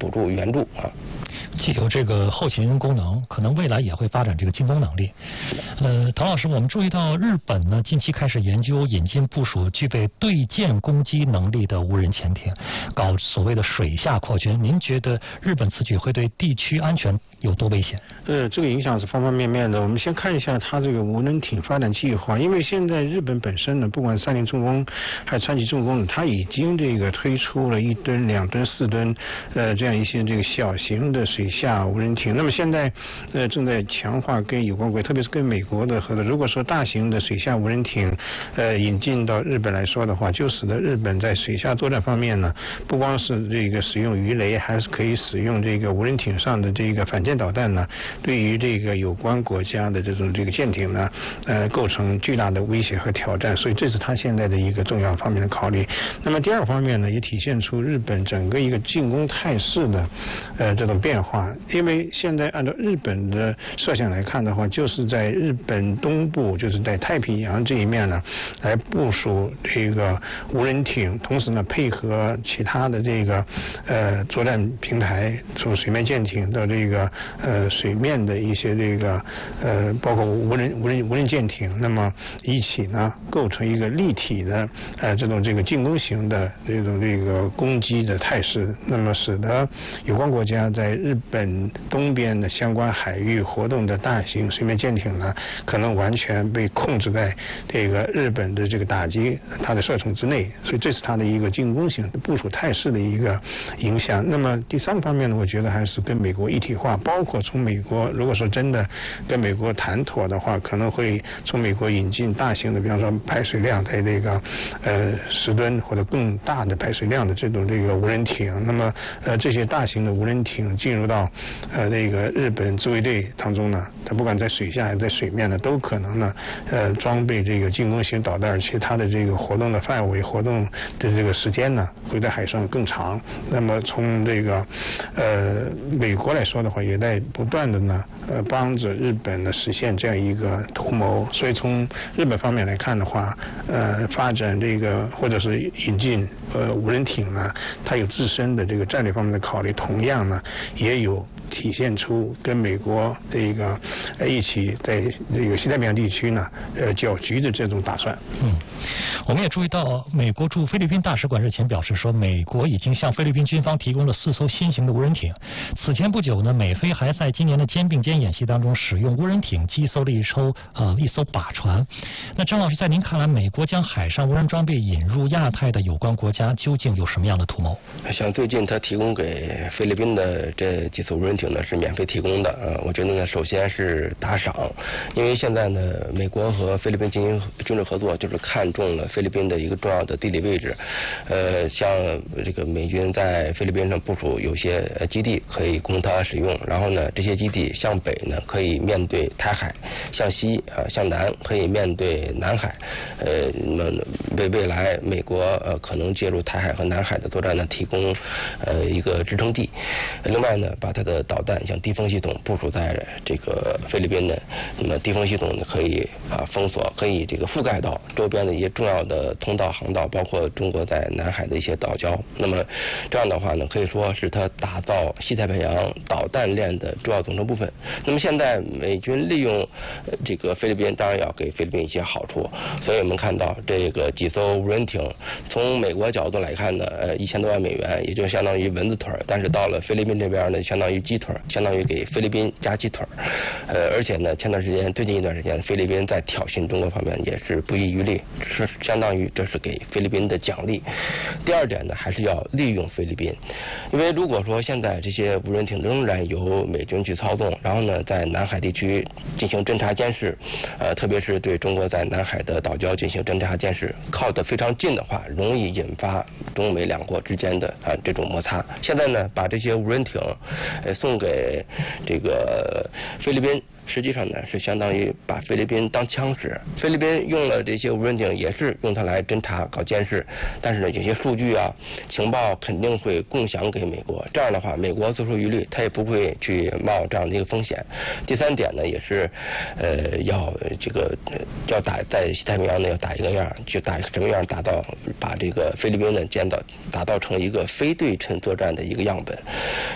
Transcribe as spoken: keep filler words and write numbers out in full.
辅助援助啊。 既有这个后勤功能，可能未来也会发展这个进攻能力。呃，唐老师，我们注意到日本呢近期开始研究引进部署具备对舰攻击能力的无人潜艇，搞所谓的水下扩军。您觉得日本此举会对地区安全有多危险？ 呃，这个影响是方方面面的。我们先看一下它这个无人艇发展计划，因为现在日本本身呢，不管三菱重工还是川崎重工，它已经这个推出了一吨、两吨、四吨，呃，这样一些这个小型的水下无人艇。那么现在呃正在强化跟有关国家，特别是跟美国的合作。如果说大型的水下无人艇呃引进到日本来说的话，就使得日本在水下作战方面呢，不光是这个使用鱼雷，还是可以使用这个无人艇上的这个反舰导弹呢，对于这个有关国家的这种这个舰艇呢，呃，构成巨大的威胁和挑战。所以这是他现在的一个重要方面的考虑。那么第二方面呢，也体现出日本整个一个进攻态势的呃这种变化。因为现在按照日本的设想来看的话，就是在日本东部，就是在太平洋这一面呢，来部署这个无人艇，同时呢配合其他的这个呃作战平台，从水面舰艇到这个呃水面的一些这个呃包括无人无人无人舰艇，那么一起呢构成一个立体的呃这种这个进攻型的这种这个攻击的态势，那么使得有关国家在日本东边的相关海域活动的大型水面舰艇呢，可能完全被控制在这个日本的这个打击它的射程之内，所以这是它的一个进攻型的部署态势的一个影响。那么第三方面呢，我觉得还是跟美国一体化，包括从美国如果说真的跟美国谈妥的话，可能会从美国引进大型的，比方说排水量在这个呃十吨或者更大的排水量的这种这个无人艇。那么呃这些大型的无人艇进入到呃这个日本自卫队当中呢，它不管在水下还是在水面呢，都可能呢呃装备这个进攻型导弹，而且它的这个活动的范围、活动的这个时间呢，会在海上更长。那么从这个呃美国来说的话，也在不断的呢呃帮着日本呢实现这样一个图谋。所以从日本方面来看的话，呃发展这个或者是引进呃无人艇呢，它有自身的这个战略方面的考虑，同样呢也有体现出跟美国这个呃一起在这个西太平洋地区呢呃搅局的这种打算。 嗯，我们也注意到，美国驻菲律宾大使馆日前表示说，美国已经向菲律宾军方提供了四艘新型的无人艇。此前不久呢，美菲还在今年的肩并肩演习当中使用无人艇击搜了一艘呃一艘靶船。那张老师，在您看来，美国将海上无人装备引入亚太的有关国家，究竟有什么样的图谋？ 像最近他提供给菲律宾的这几艘无人艇呢，是免费提供的。呃，我觉得呢，首先是打赏，因为现在呢，美国和菲律宾进行军事合作，就是看中了菲律宾的一个重要的地理位置。呃，像这个美军在菲律宾上部署有些基地可以供它使用，然后呢，这些基地向北呢可以面对台海，向西啊、呃、向南可以面对南海。呃，那么为未来美国呃可能介入台海和南海的作战呢提供呃一个支撑地。另外呢，把它的导弹像低风系统部署在这个菲律宾呢，那么低风系统呢可以啊封锁，可以这个覆盖到周边的一些重要的通道航道，包括中国在南海的一些岛礁。那么这样的话呢，可以说是它打造西太平洋导弹链的重要组成部分。那么现在美军利用这个菲律宾，当然要给菲律宾一些好处，所以我们看到这个几艘无人艇，从美国角度来看呢，呃一千多万美元，也就相当于蚊子腿，但是到了菲律宾这边呢，相当于鸡腿，相当于给菲律宾加鸡腿。呃，而且呢，前段时间最近一段时间，菲律宾在挑衅中国方面也是不遗余力，是相当于这是给菲律宾的奖励。第二点呢，还是要利用菲律宾，因为如果说现在这些无人艇仍然由美军去操纵，然后呢，在南海地区进行侦察监视，呃，特别是对中国在南海的岛礁进行侦察监视，靠得非常近的话，容易引发中美两国之间的啊、呃、这种摩擦。现在呢，把这些无人艇呃送给这个菲律宾，实际上呢是相当于把菲律宾当枪使。菲律宾用了这些无人艇也是用它来侦察搞监视，但是呢有些数据啊情报肯定会共享给美国，这样的话美国做出疑虑，他也不会去冒这样的一个风险。第三点呢也是呃要这个要打在西太平洋呢要打一个样，就打什么样，打到把这个菲律宾呢建造打造成一个非对称作战的一个样本。